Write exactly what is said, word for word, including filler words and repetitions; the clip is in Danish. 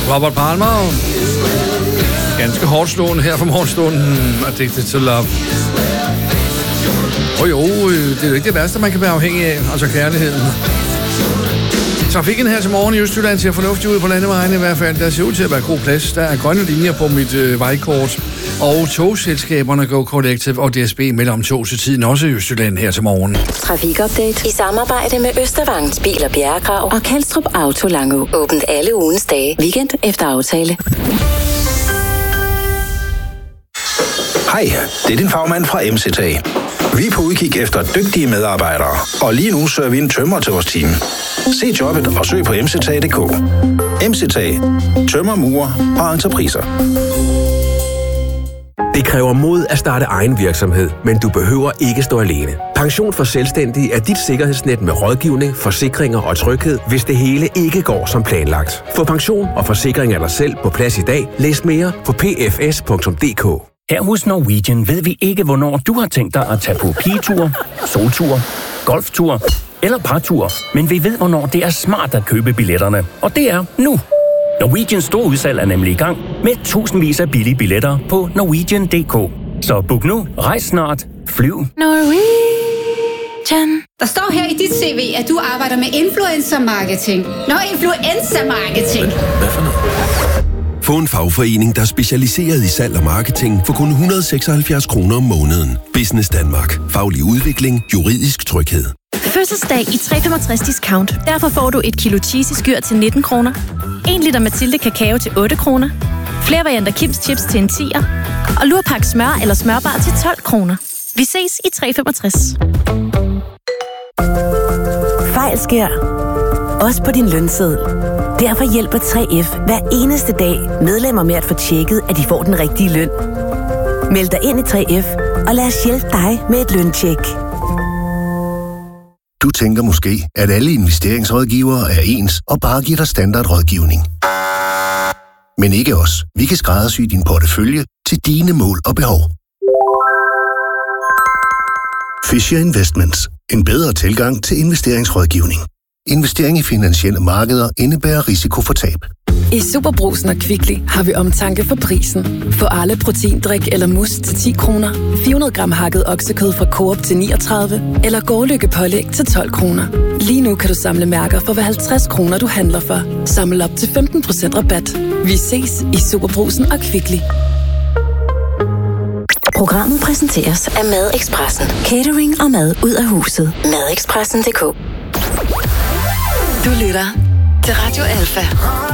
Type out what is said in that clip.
Robert Palmer. Ganske hårdt slående her fra morgenstunden. Addicted to Love. Og jo, det er jo ikke det værste, man kan være afhængig af. Altså kærligheden. Trafikken her til morgen i Østjylland ser fornuftig ud på landevejene i hvert fald. Der ser ud til at være god plads. Der er grønne linjer på mit øh, vejkort. Og togselskaberne Go Collective og D S B melder om tog til tiden også i Østjylland her til morgen. Trafikupdate i samarbejde med Østervangns Bil- og Bjerregrav og Kalstrup Auto Langå. Åbent alle ugens dage. Weekend efter aftale. Hej, det er din fagmand fra M C T A. Vi er på udkig efter dygtige medarbejdere, og lige nu søger vi en tømrer til vores team. Se jobbet og søg på m c t a punktum d k. M C T A. Tømrer, murer og entrepriser. Det kræver mod at starte egen virksomhed, men du behøver ikke stå alene. Pension for Selvstændige er dit sikkerhedsnet med rådgivning, forsikringer og tryghed, hvis det hele ikke går som planlagt. Få pension og forsikring af dig selv på plads i dag. Læs mere på p f s punktum d k. Her hos Norwegian ved vi ikke, hvornår du har tænkt dig at tage på pigetur, soltur, golftur eller partur, men vi ved, hvornår det er smart at købe billetterne. Og det er nu. Norwegians store udsalg er nemlig i gang med tusindvis af billige billetter på norwegian punktum d k. Så book nu, rejs snart, flyv. Norwegian. Der står her i dit C V, at du arbejder med influencer marketing. Nå, influencer marketing. Hvad for noget? Få en fagforening, der er specialiseret i salg og marketing for kun et hundrede og seksoghalvfjerds kroner om måneden. Business Danmark. Faglig udvikling. Juridisk tryghed. Fødselsdag i tre komma femogtres discount. Derfor får du et kilo cheesy skyr til nitten kroner. en liter Mathilde kakao til otte kroner. Flere varianter Kims chips til en tier. Og lurpak smør eller smørbar til tolv kroner. Vi ses i tre komma femogtres. Fejl sker. Også på din lønseddel. Derfor hjælper tre F hver eneste dag medlemmer med at få tjekket, at de får den rigtige løn. Meld dig ind i tre F, og lad os hjælpe dig med et løntjek. Du tænker måske, at alle investeringsrådgivere er ens og bare giver dig standardrådgivning. Men ikke os. Vi kan skræddersy din portefølje til dine mål og behov. Fisher Investments. En bedre tilgang til investeringsrådgivning. Investering i finansielle markeder indebærer risiko for tab. I Superbrugsen og Kvickly har vi omtanke for prisen. Få alle proteindrik eller mus til ti kroner, fire hundrede gram hakket oksekød fra Coop til niogtredive, eller Gårlykke pålæg til tolv kroner. Lige nu kan du samle mærker for hver halvtreds kroner, du handler for. Samle op til femten procent rabat. Vi ses i Superbrugsen og Kvickly. Programmet præsenteres af Madexpressen. Catering og mad ud af huset. Madexpressen punktum d k. Du lytter til Radio Alfa.